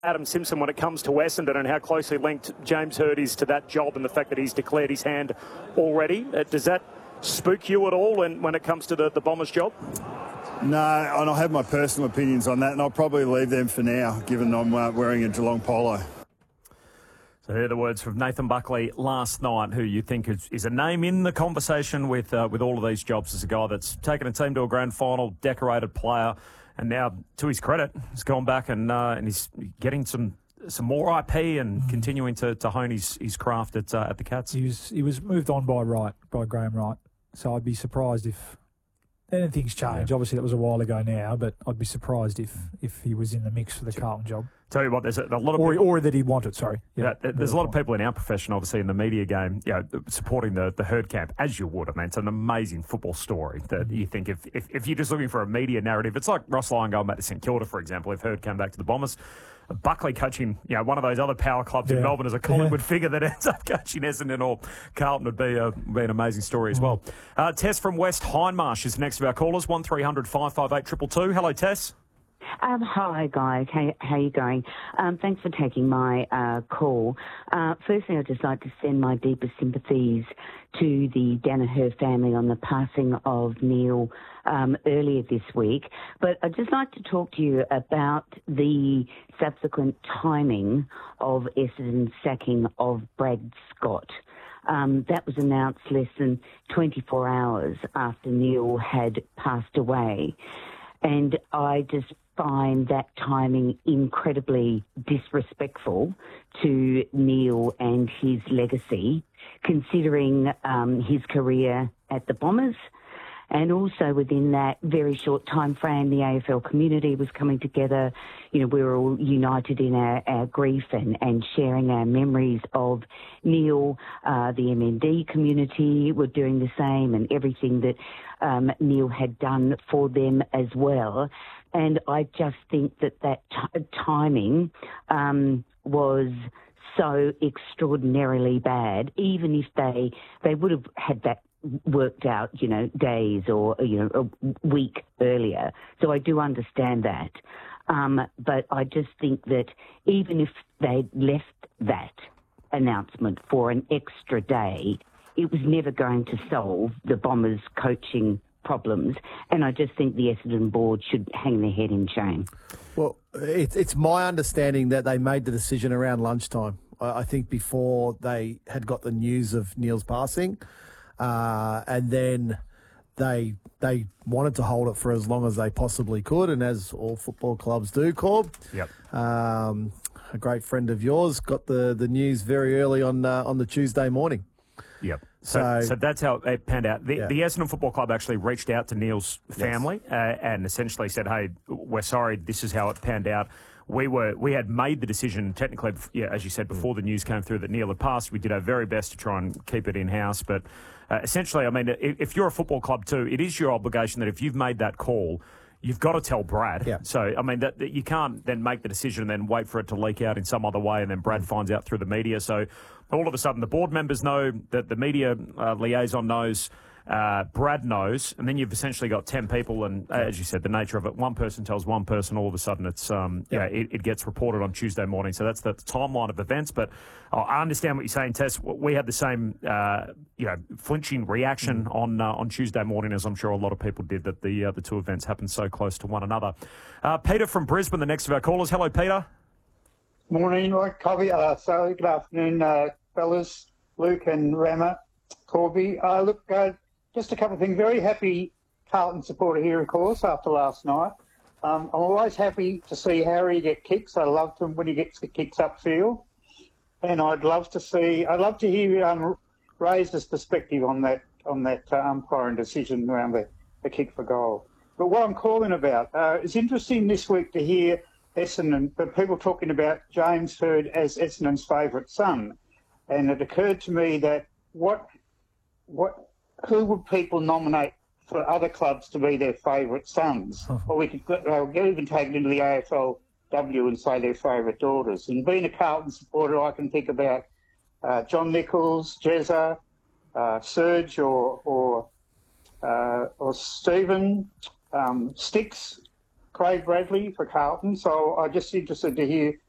Adam Simpson when it comes to Essendon and how closely linked James Hird is to that job and the fact that he's declared his hand already. Does that spook you at all when it comes to the Bombers job? No, and I have my personal opinions on that, and I'll probably leave them for now, given I'm wearing a Geelong polo. So here are the words from Nathan Buckley last night, who you think is a name in the conversation with all of these jobs, as a guy that's taken a team to a grand final, decorated player, and now, to his credit, has gone back and he's getting some more IP and continuing to hone his craft at the Cats. He was moved on by Graham Wright, so I'd be surprised if anything's changed. Yeah. Obviously, that was a while ago now, but I'd be surprised if he was in the mix for the Carlton job. Tell you what, there's a lot of people, or that he wanted. Sorry, yeah. There's a lot of people in our profession, obviously in the media game, supporting the Hird camp, as you would. I mean, it's an amazing football story that you think if you're just looking for a media narrative, it's like Ross Lyon going back to St Kilda, for example. If Hird came back to the Bombers, Buckley coaching, one of those other power clubs in Melbourne as a Collingwood figure that ends up coaching Essendon or Carlton would be an amazing story as well. Tess from West Hindmarsh is next of our callers, 1300 558 222. Hello, Tess. Hi, guys. How are you going? Thanks for taking my call. Firstly, I'd just like to send my deepest sympathies to the Danaher family on the passing of Neil earlier this week. But I'd just like to talk to you about the subsequent timing of Essendon's sacking of Brad Scott. That was announced less than 24 hours after Neil had passed away. And I just find that timing incredibly disrespectful to Neil and his legacy, considering his career at the Bombers. And also within that very short time frame, the AFL community was coming together. We were all united in our grief and sharing our memories of Neil. The MND community were doing the same, and everything that Neil had done for them as well. And I just think that timing was so extraordinarily bad, even if they would have had that worked out, days or, a week earlier. So I do understand that. But I just think that even if they'd left that announcement for an extra day, it was never going to solve the Bombers' coaching problems. And I just think the Essendon board should hang their head in shame. Well, it's my understanding that they made the decision around lunchtime. I think before they had got the news of Neil's passing. And then they wanted to hold it for as long as they possibly could, and as all football clubs do, Corb. Yep. A great friend of yours got the news very early on the Tuesday morning. Yep. So that's how it panned out. The Essendon Football Club actually reached out to Neil's family and essentially said, "Hey, we're sorry. This is how it panned out. We had made the decision, technically, as you said, before the news came through that Neil had passed. We did our very best to try and keep it in-house. But essentially, I mean, if you're a football club too, it is your obligation that if you've made that call, you've got to tell Brad. Yeah. So, I mean, that you can't then make the decision and then wait for it to leak out in some other way, and then Brad finds out through the media. So all of a sudden, the board members know, that the media liaison knows, Brad knows, and then you've essentially got 10 people, and as you said, the nature of it, one person tells one person, all of a sudden it's it gets reported on Tuesday morning. So that's the timeline of events. But I understand what you're saying, Tess. We had the same flinching reaction on Tuesday morning, as I'm sure a lot of people did, that the two events happened so close to one another. Peter from Brisbane, the next of our callers. Hello, Peter. Morning, Corby. So good afternoon, fellas, Luke and Rama, Corby. Look, just a couple of things. Very happy Carlton supporter here, of course, after last night. I'm always happy to see Harry get kicks. I love him when he gets the kicks upfield. And I'd love to hear Razor's perspective on that umpiring decision around the kick for goal. But what I'm calling about, it's interesting this week to hear Essendon, but people talking about James Hird as Essendon's favourite son. And it occurred to me that who would people nominate for other clubs to be their favourite sons? Or we could even take it into the AFLW and say their favourite daughters. And being a Carlton supporter, I can think about John Nichols, Jezza, Serge, or Stephen, Sticks, Craig Bradley for Carlton. So I'm just interested to hear